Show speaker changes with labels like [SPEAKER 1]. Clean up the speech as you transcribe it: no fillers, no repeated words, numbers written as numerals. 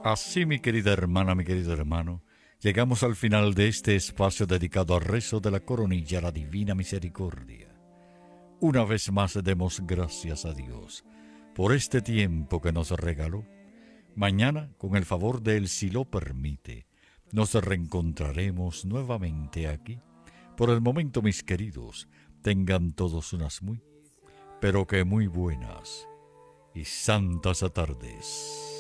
[SPEAKER 1] Así, mi querida hermana, mi querido hermano, llegamos al final de este espacio dedicado al rezo de la coronilla a la Divina Misericordia. Una vez más demos gracias a Dios por este tiempo que nos regaló. Mañana, con el favor de Él, si lo permite, nos reencontraremos nuevamente aquí. Por el momento, mis queridos, tengan todos unas muy, pero que muy buenas y santas tardes.